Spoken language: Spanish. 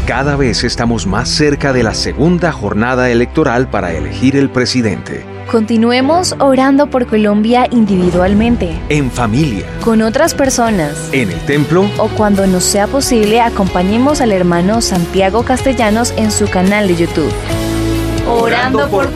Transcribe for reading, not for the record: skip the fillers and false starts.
Cada vez estamos más cerca de la segunda jornada electoral para elegir el presidente. Continuemos orando por Colombia individualmente, En familia, con otras personas, en el templo, o cuando nos sea posible, acompañemos al hermano Santiago Castellanos en su canal de YouTube. Orando por